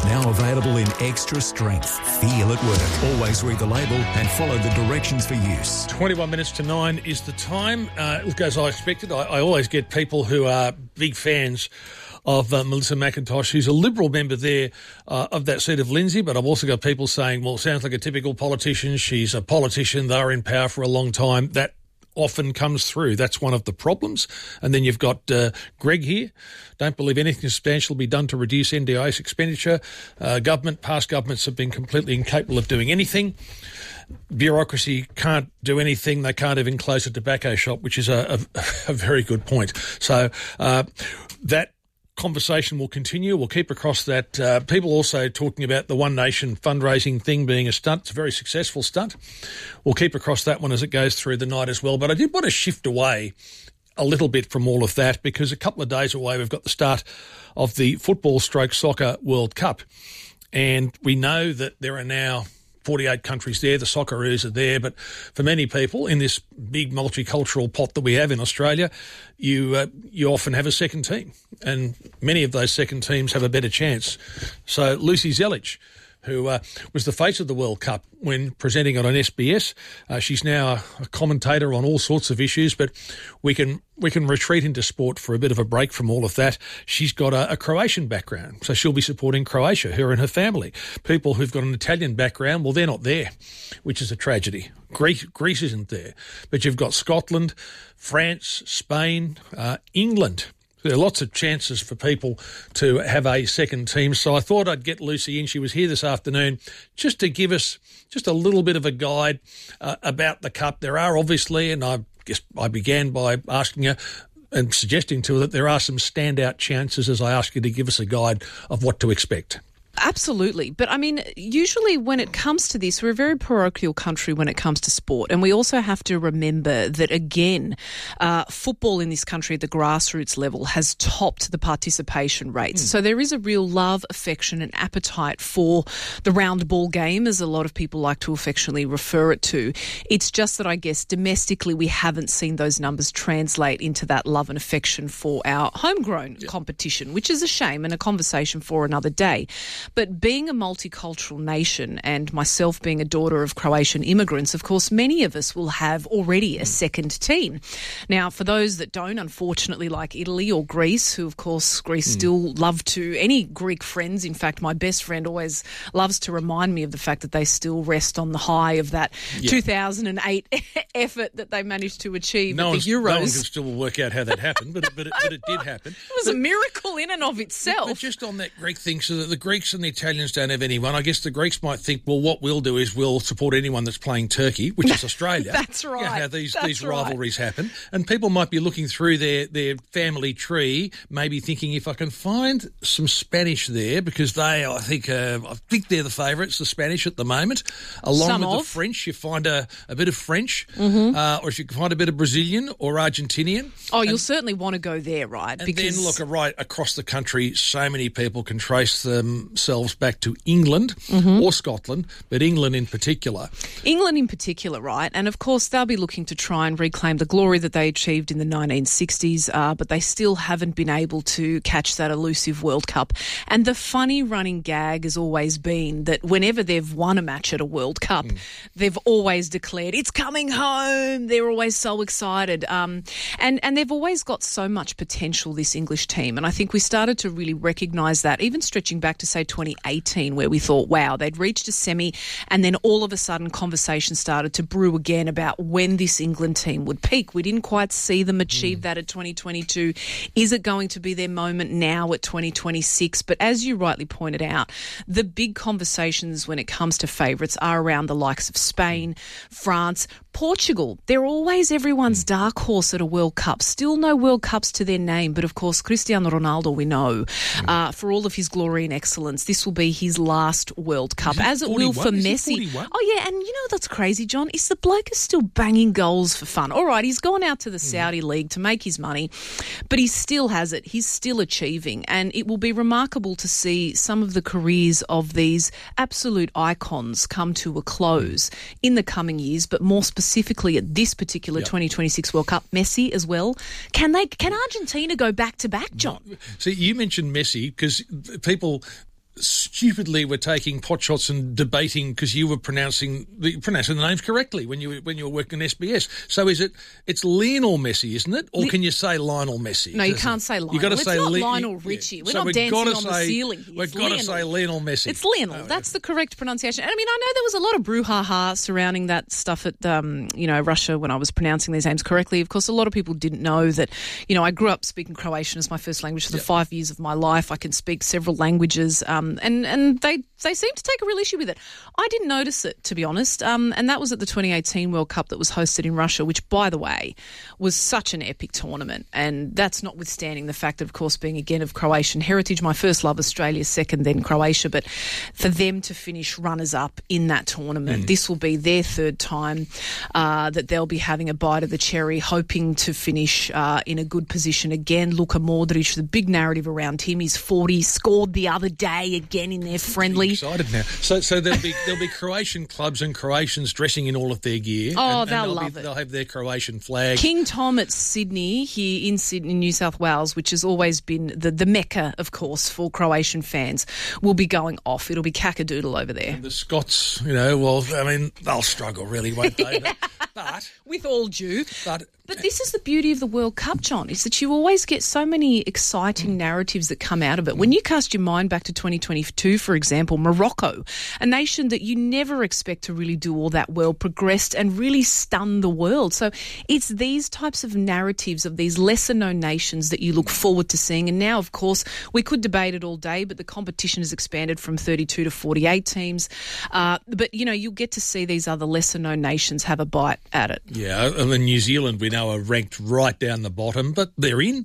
Now available in extra strength. Feel at work. Always read the label and follow the directions for use. 21 minutes to 9 is the time. Look, as I expected, I always get people who are big fans of Melissa McIntosh, who's a Liberal member there of that seat of Lindsay, but I've also got people saying, well, sounds like a typical politician. She's a politician. They were in power for a long time. That often comes through. That's one of the problems. And then you've got Greg here. Don't believe anything substantial will be done to reduce NDIS expenditure. Past governments have been completely incapable of doing anything. Bureaucracy can't do anything. They can't even close a tobacco shop, which is a very good point. So that conversation will continue. We'll keep across that. People also talking about the One Nation fundraising thing being a stunt. It's a very successful stunt. We'll keep across that one as it goes through the night as well. But I did want to shift away a little bit from all of that, because a couple of days away we've got the start of the football/soccer World Cup. And we know that there are now 48 countries there. The Socceroos are there. But for many people in this big multicultural pot that we have in Australia, you often have a second team. And many of those second teams have a better chance. So Lucy Zelic, who was the face of the World Cup when presenting it on SBS. She's now a commentator on all sorts of issues, but we can retreat into sport for a bit of a break from all of that. She's got a Croatian background, so she'll be supporting Croatia, her and her family. People who've got an Italian background, well, they're not there, which is a tragedy. Greece isn't there. But you've got Scotland, France, Spain, England. There are lots of chances for people to have a second team. So I thought I'd get Lucy in. She was here this afternoon just to give us just a little bit of a guide about the Cup. There are obviously, and I guess I began by asking her and suggesting to her that there are some standout chances as I ask you to give us a guide of what to expect. Absolutely. But, I mean, usually when it comes to this, we're a very parochial country when it comes to sport. And we also have to remember that, again, football in this country at the grassroots level has topped the participation rates. So there is a real love, affection and appetite for the round ball game, as a lot of people like to affectionately refer it to. It's just that, I guess, domestically we haven't seen those numbers translate into that love and affection for our homegrown competition, which is a shame and a conversation for another day. But being a multicultural nation, and myself being a daughter of Croatian immigrants, of course, many of us will have already a second team. Now, for those that don't, unfortunately, like Italy or Greece, who, of course, Greece still love to, any Greek friends, in fact, my best friend always loves to remind me of the fact that they still rest on the high of that 2008 effort that they managed to achieve at the Euros. No one can still work out how that happened, but it did happen. It was a miracle in and of itself. But just on that Greek thing, so that the Greeks and the Italians don't have anyone, I guess the Greeks might think, well, what we'll do is we'll support anyone that's playing Turkey, which is Australia. That's right. You know, how these rivalries happen. And people might be looking through their family tree, maybe thinking, if I can find some Spanish there, because I think they're the favourites, the Spanish at the moment. Along with the French, you find a bit of French, or if you can find a bit of Brazilian or Argentinian. Oh, you'll certainly want to go there, right? And then look, right across the country, so many people can trace themselves back to England or Scotland, but England in particular. England in particular, right? And of course, they'll be looking to try and reclaim the glory that they achieved in the 1960s, but they still haven't been able to catch that elusive World Cup. And the funny running gag has always been that whenever they've won a match at a World Cup, they've always declared, it's coming home. They're always so excited. And they've always got so much potential, this English team. And I think we started to really recognise that, even stretching back to, say, 2018, where we thought, wow, they'd reached a semi, and then all of a sudden conversation started to brew again about when this England team would peak. We didn't quite see them achieve that at 2022. Is it going to be their moment now at 2026? But as you rightly pointed out, the big conversations when it comes to favourites are around the likes of Spain, France, Portugal. They're always everyone's dark horse at a World Cup. Still no World Cups to their name, but of course Cristiano Ronaldo, we know, for all of his glory and excellence, this will be his last World Cup, as it will for Messi. Oh yeah, and you know that's crazy, John, is the bloke is still banging goals for fun. All right, he's gone out to the Saudi League to make his money, but he still has it. He's still achieving, and it will be remarkable to see some of the careers of these absolute icons come to a close in the coming years, but more specifically at this particular 2026 World Cup. Messi as well. Can Argentina go back to back, John? See, you mentioned Messi because people stupidly were taking pot shots and debating because you were pronouncing the names correctly when you were working in SBS. So it's Lionel Messi, isn't it? Or can you say Lionel Messi? No, you can't say Lionel. You got to say not Lionel Richie. We're not dancing on the ceiling here. We've got to say Lionel Messi. It's Lionel. That's the correct pronunciation. And I mean, I know there was a lot of brouhaha surrounding that stuff at Russia when I was pronouncing these names correctly. Of course, a lot of people didn't know that. I grew up speaking Croatian as my first language for the 5 years of my life. I can speak several languages. And they seem to take a real issue with it. I didn't notice it, to be honest, and that was at the 2018 World Cup that was hosted in Russia, which, by the way, was such an epic tournament, and that's notwithstanding the fact that, of course, being again of Croatian heritage, my first love Australia, second then Croatia, but for them to finish runners-up in that tournament, this will be their third time that they'll be having a bite of the cherry, hoping to finish in a good position again. Luka Modric, the big narrative around him, he's 40, scored the other day again in their friendly. I'm excited now. So there'll be Croatian clubs and Croatians dressing in all of their gear. Oh, and they'll love it. They'll have their Croatian flag. King Tom at Sydney, here in Sydney, New South Wales, which has always been the mecca, of course, for Croatian fans, will be going off. It'll be cacadoodle over there. And the Scots, they'll struggle really, won't they? Yeah. But with all due. But this is the beauty of the World Cup, John, is that you always get so many exciting narratives that come out of it. When you cast your mind back to 2022, for example, Morocco, a nation that you never expect to really do all that well, progressed and really stunned the world. So it's these types of narratives of these lesser-known nations that you look forward to seeing. And now, of course, we could debate it all day, but the competition has expanded from 32 to 48 teams. But, you'll get to see these other lesser-known nations have a bite at it. Yeah, and then New Zealand, we know, are ranked right down the bottom, but they're in.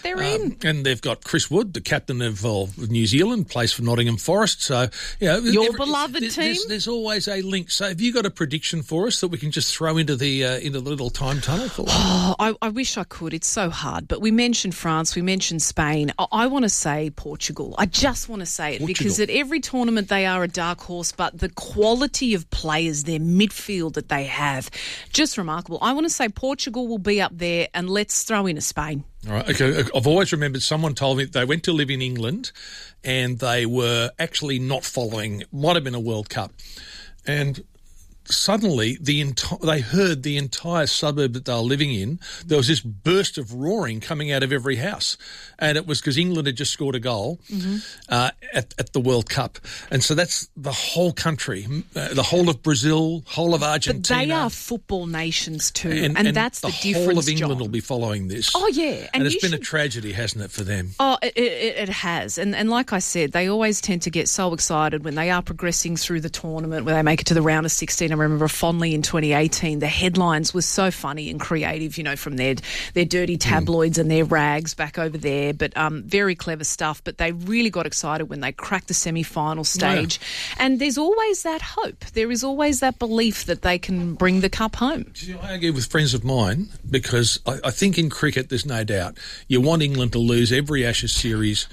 And they've got Chris Wood, the captain of New Zealand, plays for Nottingham Forest. So, your beloved team. There's always a link. So, have you got a prediction for us that we can just throw into the little time tunnel for? I wish I could. It's so hard. But we mentioned France, we mentioned Spain. I want to say Portugal. I just want to say it because at every tournament they are a dark horse, but the quality of players, their midfield that they have, just remarkable. I want to say Portugal will be up there, and let's throw in a Spain. All right. Okay. I've always remembered someone told me they went to live in England and they were actually not following, might have been a World Cup, and suddenly they heard the entire suburb that they were living in. There was this burst of roaring coming out of every house, and it was because England had just scored a goal at the World Cup, and so that's the whole country, the whole of Brazil, whole of Argentina. But they are football nations too, and that's the difference. The whole of England John will be following this. Oh yeah, and it's been a tragedy, hasn't it, for them? Oh, it has, and like I said, they always tend to get so excited when they are progressing through the tournament, where they make it to the round of 16. I remember fondly in 2018, the headlines were so funny and creative, from their dirty tabloids and their rags back over there, but very clever stuff. But they really got excited when they cracked the semi-final stage. Yeah. And there's always that hope. There is always that belief that they can bring the cup home. I argue with friends of mine because I think in cricket there's no doubt you want England to lose every Ashes series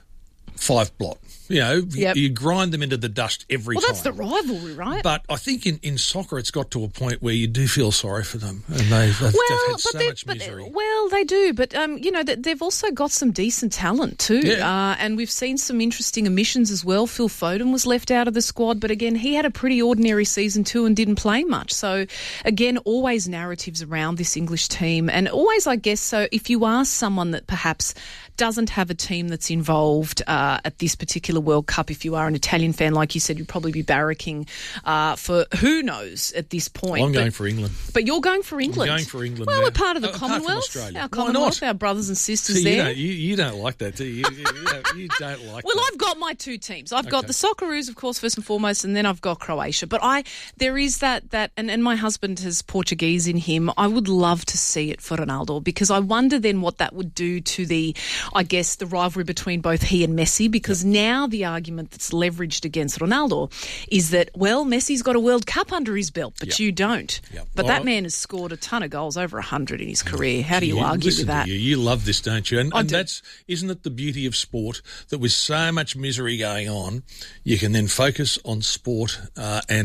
5-blot. You grind them into the dust every time. Well, that's the rivalry, right? But I think in soccer it's got to a point where you do feel sorry for them. And they've had so much misery. Well, they do. But, they've also got some decent talent too. Yeah. And we've seen some interesting omissions as well. Phil Foden was left out of the squad. But, again, he had a pretty ordinary season too and didn't play much. So, again, always narratives around this English team. And always, I guess, so if you are someone that perhaps doesn't have a team that's involved at this particular World Cup, if you are an Italian fan, like you said, you'd probably be barracking for who knows at this point. Well, I'm going for England. But you're going for England? I'm going for England. Well, now. we're part of the Commonwealth. Our Commonwealth, our brothers and sisters there. You don't like that, do you? You don't like well, that. I've got my two teams. I've got the Socceroos, of course, first and foremost, and then I've got Croatia. But there is that and my husband has Portuguese in him. I would love to see it for Ronaldo, because I wonder then what that would do to the rivalry between both he and Messi, because now the argument that's leveraged against Ronaldo is that, well, Messi's got a World Cup under his belt, but you don't. Yep. But that man has scored a ton of goals, over 100 in his career. How do you argue with that? You love this, don't you? And do. Isn't it the beauty of sport that with so much misery going on, you can then focus on sport and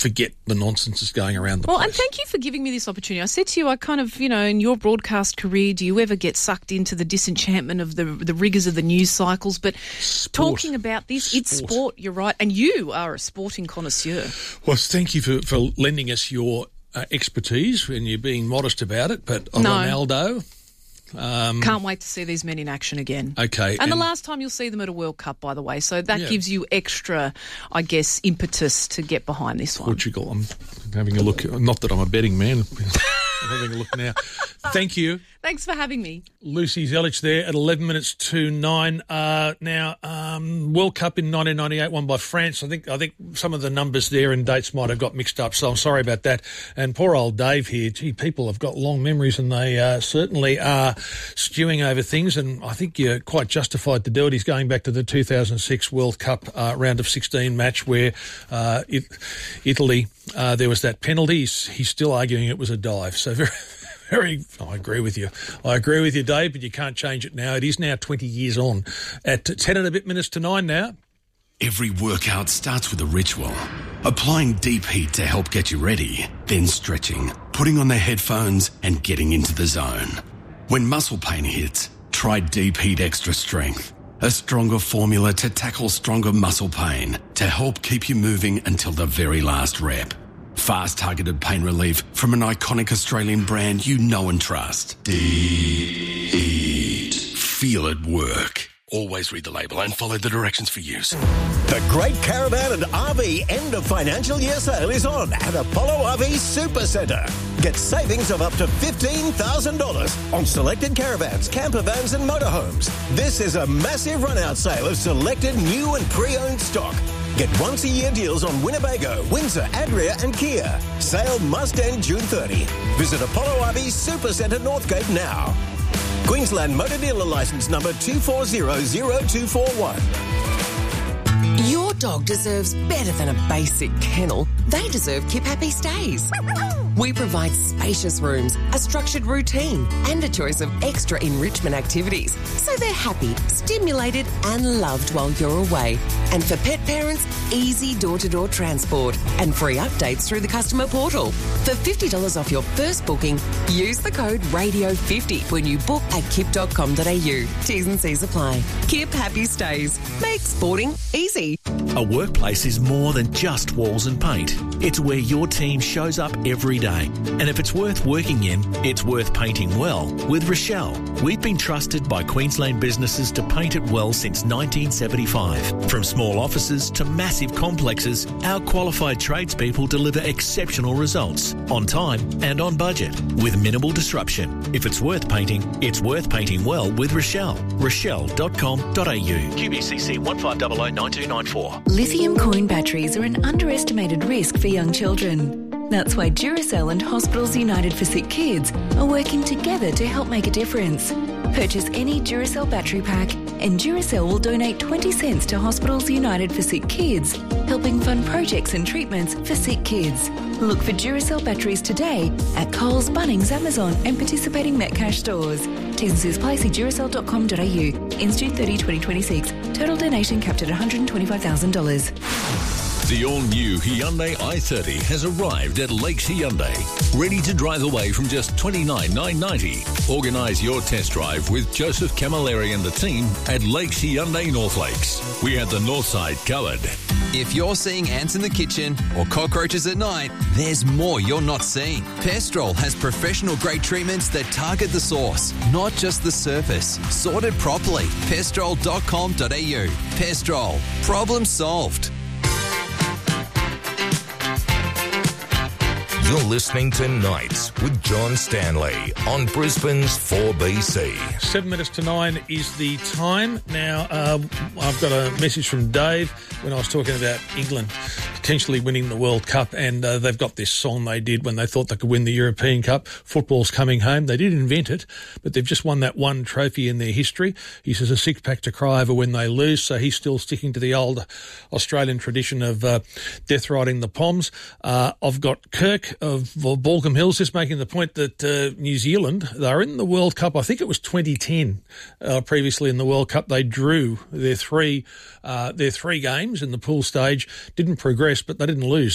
forget the nonsense that's going around the place. Well, and thank you for giving me this opportunity. I said to you, I kind of, in your broadcast career, do you ever get sucked into the disenchantment of the rigours of the news cycles? But talking about this, it's sport, you're right, and you are a sporting connoisseur. Well, thank you for lending us your expertise and you're being modest about it, but Ronaldo... Can't wait to see these men in action again. Okay. And the last time you'll see them at a World Cup, by the way. So that gives you extra, I guess, impetus to get behind this one. Portugal. I'm having a look. Not that I'm a betting man. I'm having a look now. Thank you. Thanks for having me. Lucy Zelich there at 11 minutes to 9. Now, World Cup in 1998 won by France. I think some of the numbers there and dates might have got mixed up, so I'm sorry about that. And poor old Dave here. Gee, people have got long memories and they certainly are stewing over things, and I think you're quite justified to do it. He's going back to the 2006 World Cup round of 16 match where Italy, there was that penalty. He's still arguing it was a dive. So I agree with you. I agree with you, Dave, but you can't change it now. It is now 20 years on. At 10 and a bit minutes to 9 now. Every workout starts with a ritual. Applying deep heat to help get you ready, then stretching, putting on the headphones and getting into the zone. When muscle pain hits, try Deep Heat Extra Strength, a stronger formula to tackle stronger muscle pain to help keep you moving until the very last rep. Fast targeted pain relief from an iconic Australian brand you know and trust. Deep Heat. Feel it work. Always read the label and follow the directions for use. The Great Caravan and RV end of financial year sale is on at Apollo RV Super Centre. Get savings of up to $15,000 on selected caravans, camper vans and motorhomes. This is a massive run-out sale of selected new and pre-owned stock. Get once-a-year deals on Winnebago, Windsor, Adria and Kia. Sale must end June 30. Visit Apollo RV Super Centre Northgate now. Queensland Motor Dealer Licence number 2400241. Your dog deserves better than a basic kennel. They deserve Keep Happy Stays. We provide spacious rooms, a structured routine, and a choice of extra enrichment activities, so they're happy, stimulated, and loved while you're away. And for pet parents, easy door-to-door transport and free updates through the customer portal. For $50 off your first booking, use the code RADIO50 when you book at kip.com.au. T's and C's apply. Kip Happy Stays. Make sporting easy. A workplace is more than just walls and paint. It's where your team shows up every day. And if it's worth working in, it's worth painting well with Rochelle. We've been trusted by Queensland businesses to paint it well since 1975. From small offices to massive complexes, our qualified tradespeople deliver exceptional results on time and on budget with minimal disruption. If it's worth painting well with Rochelle. Rochelle.com.au. QBCC 15009294. Lithium coin batteries are an underestimated risk for young children. That's why Duracell and Hospitals United for Sick Kids are working together to help make a difference. Purchase any Duracell battery pack and Duracell will donate 20 cents to Hospitals United for Sick Kids, helping fund projects and treatments for sick kids. Look for Duracell batteries today at Coles, Bunnings, Amazon and participating Metcash stores. T&C's apply. See Duracell.com.au. Ends June 30, 2026. Total donation capped at $125,000. The all-new Hyundai i30 has arrived at Lakes Hyundai, ready to drive away from just $29,990. Organise your test drive with Joseph Camilleri and the team at Lakes Hyundai North Lakes. We have the north side covered. If you're seeing ants in the kitchen or cockroaches at night, there's more you're not seeing. Pestrol has professional-grade treatments that target the source, not just the surface. Sorted properly. Pestrol.com.au. Pestrol. Problem solved. You're listening to Nights with John Stanley on Brisbane's 4BC. 7 minutes to 9 is the time. Now, I've got a message from Dave when I was talking about England potentially winning the World Cup, and they've got this song they did when they thought they could win the European Cup. Football's coming home. They did invent it, but they've just won that one trophy in their history. He says a six-pack to cry over when they lose, so he's still sticking to the old Australian tradition of death riding the Poms. I've got Kirk of Balcombe Hills, just making the point that New Zealand, they're in the World Cup. I think it was 2010. Previously in the World Cup, they drew their three games in the pool stage. Didn't progress, but they didn't lose.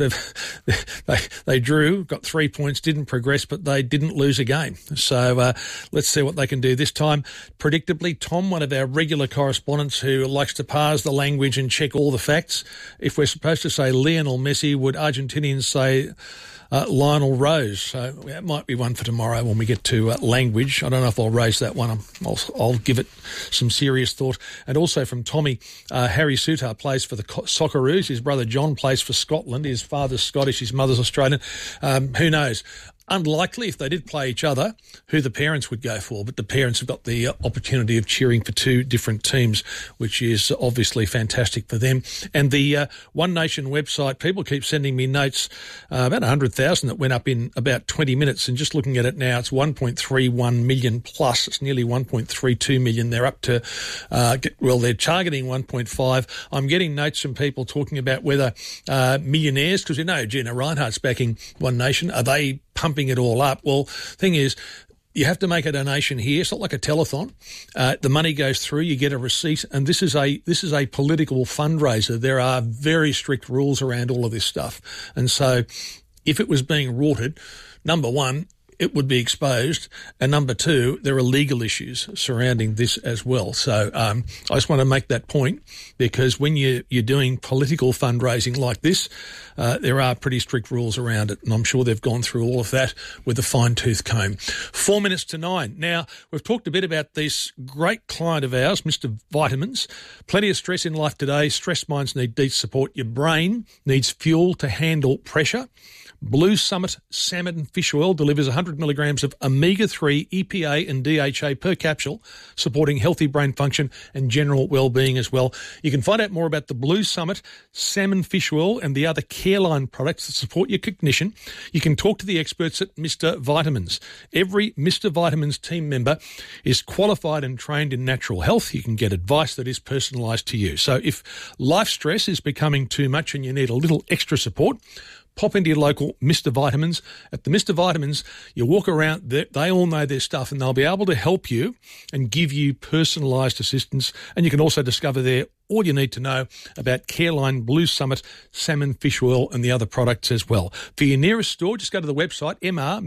They drew, got 3 points, didn't progress, but they didn't lose a game. So let's see what they can do this time. Predictably, Tom, one of our regular correspondents who likes to parse the language and check all the facts, if we're supposed to say Lionel Messi, would Argentinians say Lionel Rose? So that might be one for tomorrow when we get to language. I don't know if I'll raise that one. I'll give it some serious thought. And also from Tommy, Harry Souttar plays for the Socceroos. His brother John plays for Scotland. His father's Scottish, his mother's Australian. Who knows? Unlikely, if they did play each other, who the parents would go for, but the parents have got the opportunity of cheering for two different teams, which is obviously fantastic for them. And the One Nation website, people keep sending me notes, about 100,000 that went up in about 20 minutes, and just looking at it now, it's 1.31 million plus. It's nearly 1.32 million. They're up to, they're targeting 1.5. I'm getting notes from people talking about whether millionaires, because Gina Rinehart's backing One Nation, are they pumping it all up? Well, thing is, you have to make a donation here. It's not like a telethon. The money goes through, you get a receipt, and this is a political fundraiser. There are very strict rules around all of this stuff. And so if it was being rorted, number one, it would be exposed, and number two, there are legal issues surrounding this as well. So I just want to make that point, because when you're doing political fundraising like this, there are pretty strict rules around it, and I'm sure they've gone through all of that with a fine-tooth comb. 4 minutes to 9. Now, we've talked a bit about this great client of ours, Mr. Vitamins. Plenty of stress in life today. Stressed minds need deep support. Your brain needs fuel to handle pressure. Blue Summit Salmon Fish Oil delivers 100 milligrams of omega-3, EPA and DHA per capsule, supporting healthy brain function and general well-being as well. You can find out more about the Blue Summit Salmon Fish Oil and the other Careline products that support your cognition. You can talk to the experts at Mr. Vitamins. Every Mr. Vitamins team member is qualified and trained in natural health. You can get advice that is personalised to you. So if life stress is becoming too much and you need a little extra support, pop into your local Mr. Vitamins. At the Mr. Vitamins, you walk around, they all know their stuff, and they'll be able to help you and give you personalised assistance. And you can also discover there all you need to know about Careline Blue Summit Salmon Fish Oil and the other products as well. For your nearest store, just go to the website,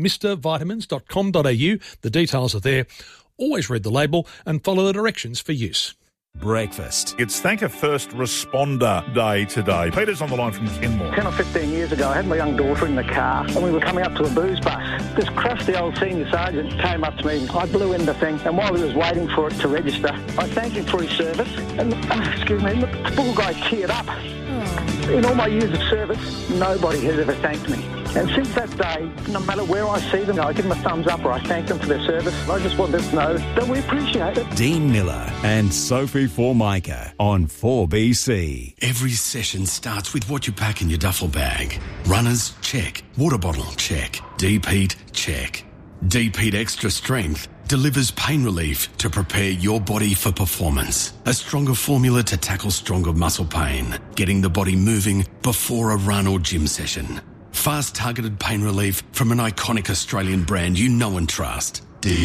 mrmrvitamins.com.au. The details are there. Always read the label and follow the directions for use. Breakfast. It's Thank a First Responder Day today. Peter's on the line from Kenmore. 10 or 15 years ago, I had my young daughter in the car and we were coming up to a booze bus. This crusty old senior sergeant came up to me. I blew in the thing, and while he was waiting for it to register, I thanked him for his service. And, the poor guy teared up. In all my years of service, nobody has ever thanked me. And since that day, no matter where I see them, I give them a thumbs up or I thank them for their service. I just want them to know that we appreciate it. Dean Miller and Sophie Formica on 4BC. Every session starts with what you pack in your duffel bag. Runners, check. Water bottle, check. Deep heat, check. Deep Heat Extra Strength delivers pain relief to prepare your body for performance. A stronger formula to tackle stronger muscle pain, getting the body moving before a run or gym session. Fast targeted pain relief from an iconic Australian brand you know and trust.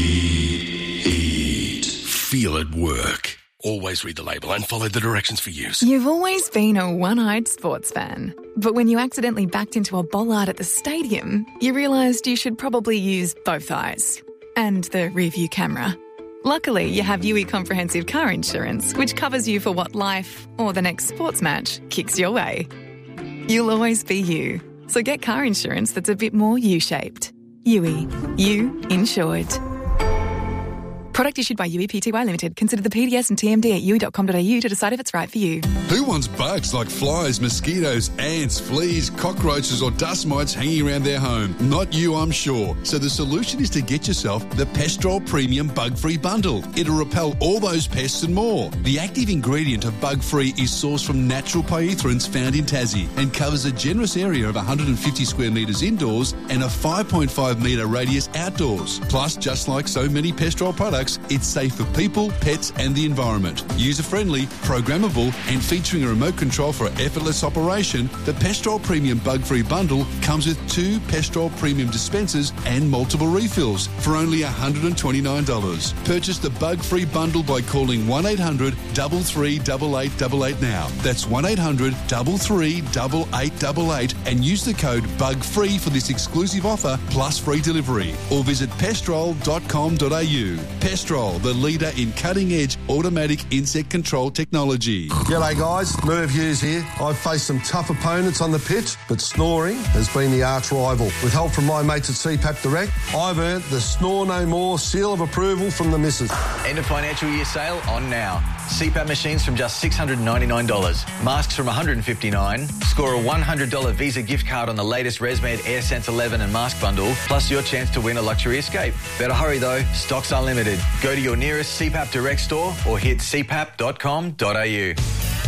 Deep. Feel it work. Always read the label and follow the directions for use. You've always been a one-eyed sports fan. But when you accidentally backed into a bollard at the stadium, you realised you should probably use both eyes. And the rear-view camera. Luckily, you have UE Comprehensive Car Insurance, which covers you for what life, or the next sports match, kicks your way. You'll always be you. So get car insurance that's a bit more U-shaped. UE. You insured. Product issued by UE Pty Limited. Consider the PDS and TMD at UE.com.au to decide if it's right for you. Who wants bugs like flies, mosquitoes, ants, fleas, cockroaches or dust mites hanging around their home? Not you, I'm sure. So the solution is to get yourself the Pestrol Premium Bug-Free Bundle. It'll repel all those pests and more. The active ingredient of Bug-Free is sourced from natural pyrethroids found in Tassie and covers a generous area of 150 square metres indoors and a 5.5 metre radius outdoors. Plus, just like so many Pestrol products, products, it's safe for people, pets and the environment. User-friendly, programmable and featuring a remote control for effortless operation, the Pestrol Premium Bug-Free Bundle comes with 2 Pestrol Premium dispensers and multiple refills for only $129. Purchase the Bug-Free Bundle by calling 1800 33 8888 now. That's 1800 33 8888 and use the code BUGFREE for this exclusive offer plus free delivery. Or visit pestrol.com.au. Pestrol, the leader in cutting-edge automatic insect control technology. G'day guys, Merv Hughes here. I've faced some tough opponents on the pitch, but snoring has been the arch rival. With help from my mates at CPAP Direct, I've earned the Snore No More seal of approval from the missus. End of financial year sale on now. CPAP machines from just $699. Masks from $159. Score a $100 Visa gift card on the latest ResMed AirSense 11 and mask bundle, plus your chance to win a luxury escape. Better hurry though, stocks are limited. Go to your nearest CPAP Direct store or hit cpap.com.au.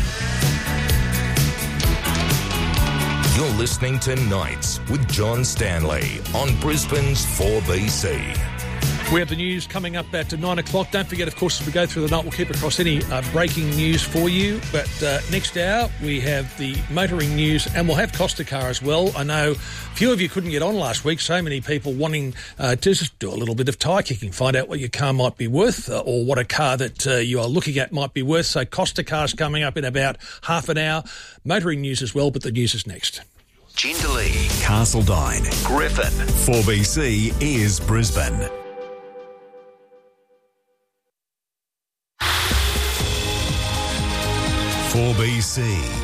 You're listening to Nights with John Stanley on Brisbane's 4BC. We have the news coming up at 9 o'clock. Don't forget, of course, as we go through the night, we'll keep across any breaking news for you. But next hour, we have the motoring news and we'll have Costa Car as well. I know a few of you couldn't get on last week. So many people wanting to just do a little bit of tyre kicking, find out what your car might be worth or what a car that you are looking at might be worth. So Costa Car's coming up in about half an hour. Motoring news as well, but the news is next. Jindalee, Castledine, Griffin. 4BC is Brisbane. BC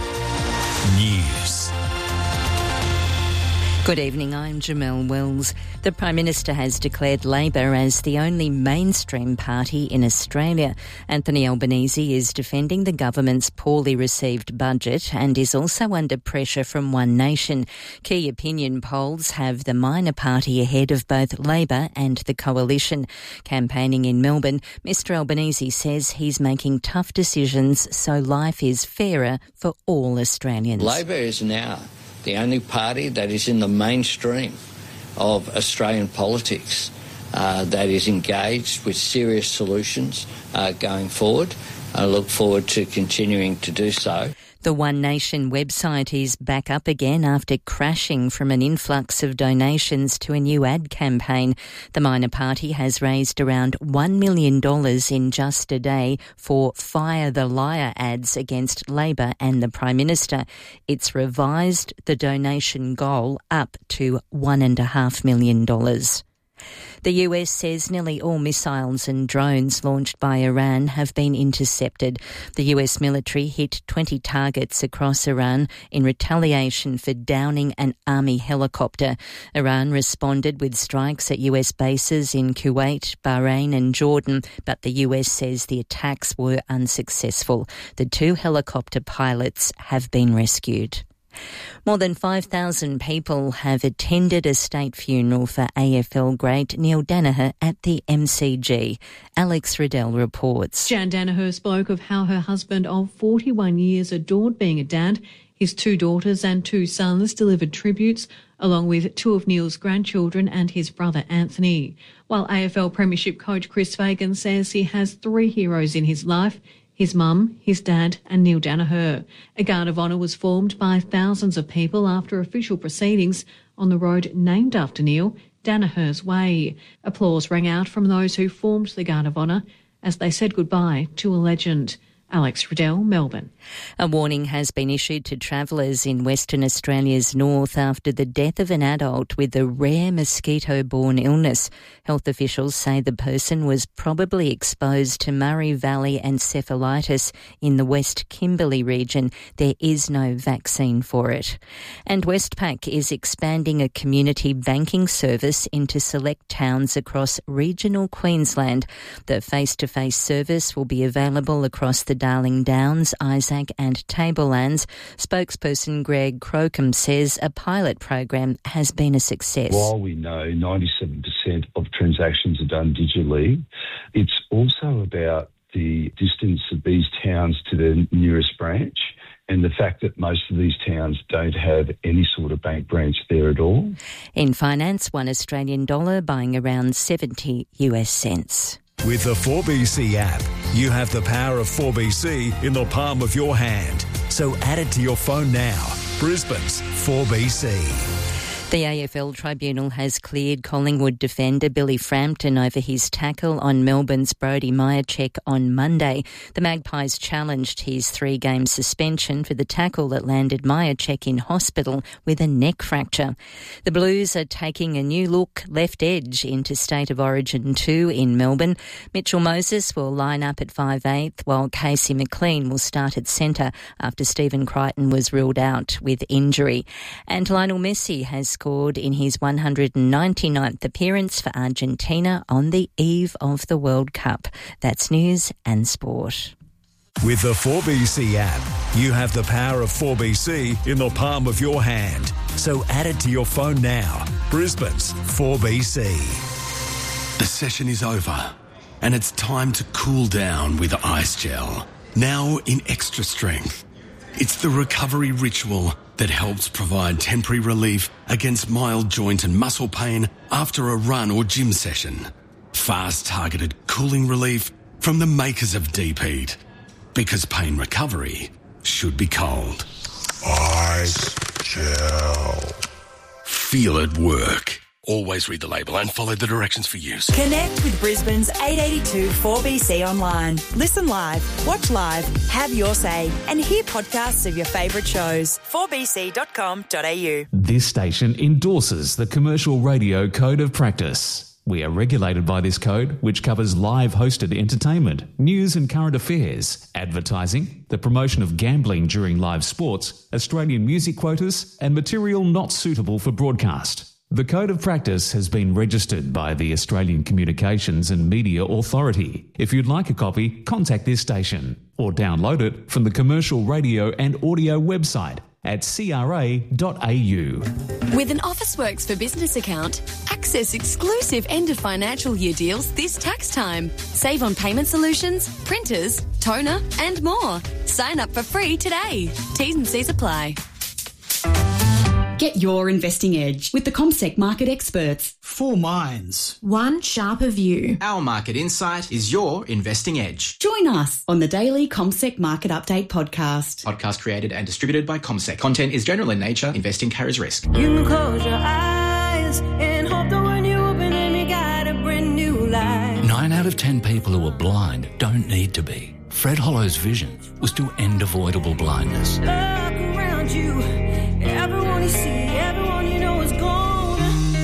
News. Good evening, I'm Jamelle Wells. The Prime Minister has declared Labor as the only mainstream party in Australia. Anthony Albanese is defending the government's poorly received budget and is also under pressure from One Nation. Key opinion polls have the minor party ahead of both Labor and the Coalition. Campaigning in Melbourne, Mr Albanese says he's making tough decisions so life is fairer for all Australians. Labor is now the only party that is in the mainstream of Australian politics that is engaged with serious solutions going forward. I look forward to continuing to do so. The One Nation website is back up again after crashing from an influx of donations to a new ad campaign. The minor party has raised around $1 million in just a day for Fire the Liar ads against Labor and the Prime Minister. It's revised the donation goal up to $1.5 million. The US says nearly all missiles and drones launched by Iran have been intercepted. The US military hit 20 targets across Iran in retaliation for downing an army helicopter. Iran responded with strikes at US bases in Kuwait, Bahrain and Jordan, but the US says the attacks were unsuccessful. The 2 helicopter pilots have been rescued. More than 5,000 people have attended a state funeral for AFL great Neil Daniher at the MCG. Alex Riddell reports. Jan Daniher spoke of how her husband of 41 years adored being a dad. His 2 daughters and 2 sons delivered tributes, along with 2 of Neil's grandchildren and his brother Anthony. While AFL Premiership coach Chris Fagan says he has 3 heroes in his life: his mum, his dad and Neil Daniher. A Guard of Honour was formed by thousands of people after official proceedings on the road named after Neil, Daniher's Way. Applause rang out from those who formed the Guard of Honour as they said goodbye to a legend. Alex Riddell, Melbourne. A warning has been issued to travellers in Western Australia's north after the death of an adult with a rare mosquito-borne illness. Health officials say the person was probably exposed to Murray Valley encephalitis in the West Kimberley region. There is no vaccine for it. And Westpac is expanding a community banking service into select towns across regional Queensland. The face-to-face service will be available across the Darling Downs, Isaac and Tablelands. Spokesperson Greg Crocombe says a pilot program has been a success. While we know 97% of transactions are done digitally, it's also about the distance of these towns to the nearest branch and the fact that most of these towns don't have any sort of bank branch there at all. In finance, $1 Australian dollar buying around 70 US cents. With the 4BC app, you have the power of 4BC in the palm of your hand. So add it to your phone now. Brisbane's 4BC. The AFL Tribunal has cleared Collingwood defender Billy Frampton over his tackle on Melbourne's Brodie Mihocek on Monday. The Magpies challenged his 3-game suspension for the tackle that landed Mihocek in hospital with a neck fracture. The Blues are taking a new look left edge into State of Origin 2 in Melbourne. Mitchell Moses will line up at 5'8", while Casey McLean will start at centre after Stephen Crichton was ruled out with injury. And Lionel Messi has scored in his 199th appearance for Argentina on the eve of the World Cup. That's news and sport. With the 4BC app, you have the power of 4BC in the palm of your hand. So add it to your phone now. Brisbane's 4BC. The session is over, and it's time to cool down with Ice Gel. Now in extra strength. It's the recovery ritual that helps provide temporary relief against mild joint and muscle pain after a run or gym session. Fast targeted cooling relief from the makers of Deep Heat. Because pain recovery should be cold. Ice Gel. Feel it work. Always read the label and follow the directions for use. Connect with Brisbane's 882 4BC online. Listen live, watch live, have your say, and hear podcasts of your favourite shows. 4bc.com.au. This station endorses the Commercial Radio Code of Practice. We are regulated by this code, which covers live hosted entertainment, news and current affairs, advertising, the promotion of gambling during live sports, Australian music quotas, and material not suitable for broadcast. The Code of Practice has been registered by the Australian Communications and Media Authority. If you'd like a copy, contact this station or download it from the Commercial Radio and Audio website at cra.au. With an Officeworks for Business account, access exclusive end of financial year deals this tax time. Save on payment solutions, printers, toner and more. Sign up for free today. T's and C's apply. Get your investing edge with the CommSec market experts. 4 minds. One sharper view. Our market insight is your investing edge. Join us on the daily CommSec Market Update podcast. Podcast created and distributed by CommSec. Content is general in nature. Investing carries risk. You can close your eyes and hope that when you open them you got a brand new life. 9 out of 10 people who are blind don't need to be. Fred Hollow's vision was to end avoidable blindness. Look around you. Everyone you see, everyone you know is gone.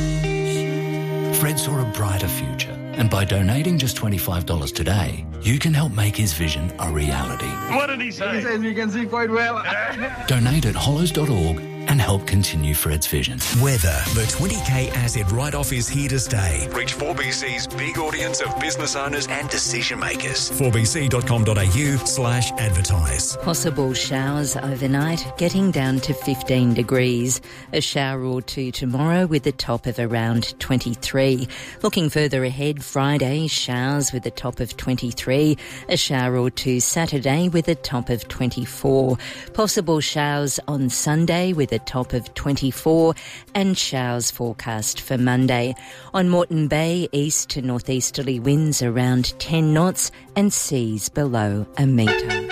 Fred saw a brighter future, and by donating just $25 today, you can help make his vision a reality. What did he say? He says you can see quite well. Donate at hollows.org and help continue Fred's vision. Weather. The 20K asset write-off is here to stay. Reach 4BC's big audience of business owners and decision makers. 4bc.com.au/advertise. Possible showers overnight, getting down to 15 degrees. A shower or two tomorrow with a top of around 23. Looking further ahead, Friday, showers with a top of 23. A shower or two Saturday with a top of 24. Possible showers on Sunday with a top of 24 and showers forecast for Monday. On Moreton Bay, east to northeasterly winds around 10 knots and seas below a metre.